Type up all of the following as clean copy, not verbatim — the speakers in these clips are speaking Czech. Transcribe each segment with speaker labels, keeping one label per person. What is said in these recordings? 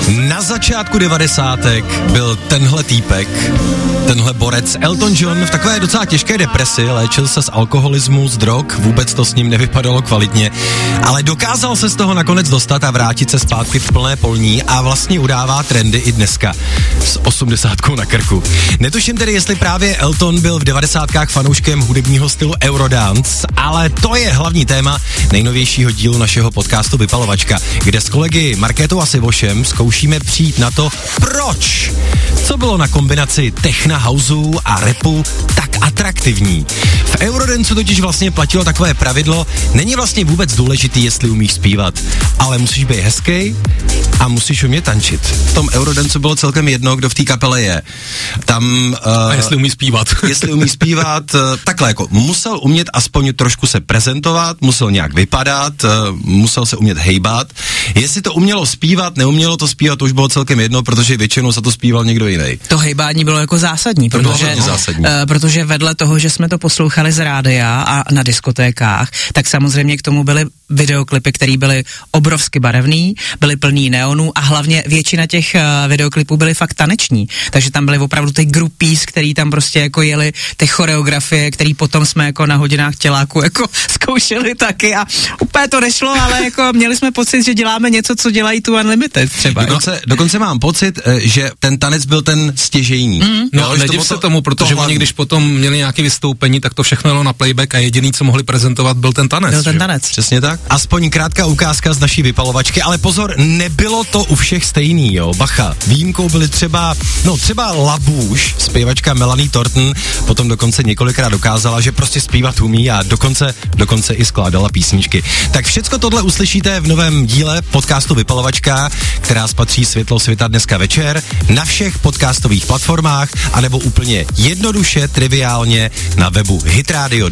Speaker 1: Na začátku 90. byl tenhle týpek, tenhle borec Elton John v takové docela těžké depresi, léčil se z alkoholismu, z drog, vůbec to s ním nevypadalo kvalitně, ale dokázal se z toho nakonec dostat a vrátit se zpátky v plné polní a vlastně udává trendy i dneska s 80 na krku. Netuším tedy, jestli právě Elton byl v 90kách fanouškem hudebního stylu Eurodance, ale to je hlavní téma nejnovějšího dílu našeho podcastu Vypalovačka, kde s kolegy Markétou a Sivošem zkoušíme přijít na to, proč. Co bylo na kombinaci techna, houseu a rapu tak atraktivní. V Eurodancu totiž vlastně platilo takové pravidlo, není vlastně vůbec důležitý, jestli umíš zpívat, ale musíš být hezký a musíš umět tančit. V tom Eurodancu bylo celkem jedno, kdo v té kapele je. Tam...
Speaker 2: a jestli umí zpívat.
Speaker 1: Jestli umí zpívat, takhle jako musel umět aspoň trošku se prezentovat, musel nějak vypadat, musel se umět hejbat. Jestli to umělo zpívat, neumělo to zpívat, to už bylo celkem jedno, protože většinou se to zpíval někdo jiný.
Speaker 3: To hejbání bylo jako zásadní, protože vedle toho, že jsme to poslouchali z rádia a na diskotékách, tak samozřejmě k tomu byly videoklipy, které byly obrovsky barevný, byly plný neonů a hlavně většina těch videoklipů byly fakt taneční, takže tam byly opravdu ty groupies, který tam prostě jako jeli ty choreografie, který potom jsme jako na hodinách těláku jako zkoušeli taky a úplně to nešlo, ale jako měli jsme pocit, že děláme něco, co dělají tu Unlimited třeba.
Speaker 1: Dokonce mám pocit, že ten tanec byl ten stěžejní.
Speaker 2: No, nediv se tomu, protože oni, když potom měli nějaké vystoupení, tak to všechno jelo na playback a jediný, co mohli prezentovat, byl ten tanec.
Speaker 3: Byl ten tanec.
Speaker 1: Přesně tak. Aspoň krátká ukázka z naší vypalovačky, ale pozor, nebylo to u všech stejný, jo, bacha. Výjimkou byly třeba Labouche, zpěvačka Melanie Thornton, potom dokonce několikrát dokázala, že prostě zpívat umí a dokonce i skládala písničky. Tak všecko tohle uslyšíte v novém díle podcastu Vypalovačka, která spatří světlo světa dneska večer na všech podcastových platformách, anebo úplně jednoduše, triviálně na webu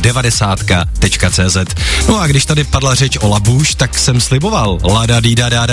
Speaker 1: hitradio90.cz. No a když tady padla řeč o Labouche, tak jsem sliboval.